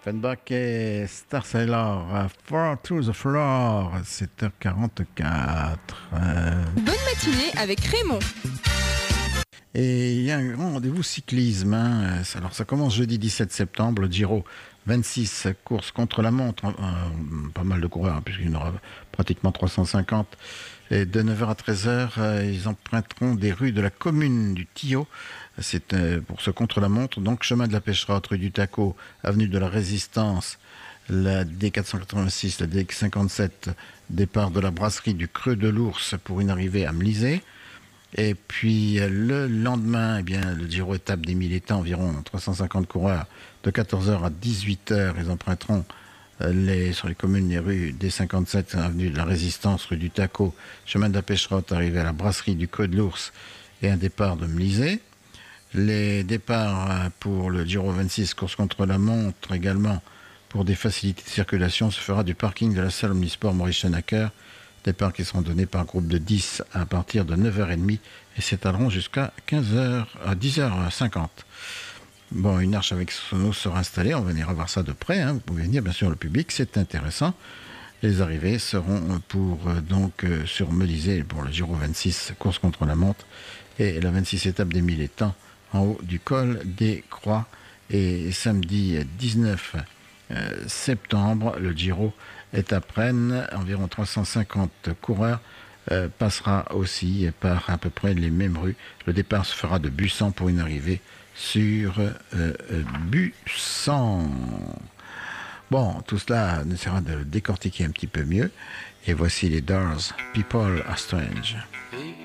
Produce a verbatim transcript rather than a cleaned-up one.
Offenbach et Star Sailor, Four to the Floor, sept heures quarante-quatre. Euh... Bonne matinée avec Raymond. Et il y a un grand rendez-vous cyclisme. Hein. Alors ça commence jeudi dix-sept septembre, le Giro vingt-six, course contre la montre. Euh, pas mal de coureurs, hein, puisqu'il y en aura pratiquement trois cent cinquante. Et de neuf heures à treize heures, euh, ils emprunteront des rues de la commune du Tillot. C'est euh, pour ce contre-la-montre. Donc, chemin de la Pêcherotte, rue du Taco, avenue de la Résistance, la D quatre cent quatre-vingt-six, la D cinquante-sept, départ de la brasserie du Creux de l'Ours pour une arrivée à Mlisé. Et puis, le lendemain, eh bien, le Giro étape des mille étangs, environ trois cent cinquante coureurs, de quatorze heures à dix-huit heures. Ils emprunteront les, sur les communes, les rues D cinquante-sept, avenue de la Résistance, rue du Taco, chemin de la Pêcherotte, arrivée à la brasserie du Creux de l'Ours et un départ de Mlisé. Les départs pour le Giro vingt-six, course contre la montre également, pour des facilités de circulation, se fera du parking de la salle Omnisport Maurice Schenacker. Départs qui seront donnés par groupe de dix à partir de neuf heures trente et s'étaleront jusqu'à quinze heures, à dix heures cinquante. Bon, une arche avec sonos sera installée, on va venir voir ça de près, hein. Vous pouvez venir, bien sûr, le public, c'est intéressant. Les arrivées seront pour, donc, sur Mlisé pour le Giro vingt-six, course contre la montre, et la vingt-six étape des mille étangs, en haut du col des Croix. Et samedi dix-neuf septembre, le Giro est à Rennes, environ trois cent cinquante coureurs, euh, passera aussi par à peu près les mêmes rues. Le départ se fera de Bussan pour une arrivée sur euh, euh, Bussan. Bon, tout cela nous sera de décortiquer un petit peu mieux. Et voici les Doors, People Are Strange.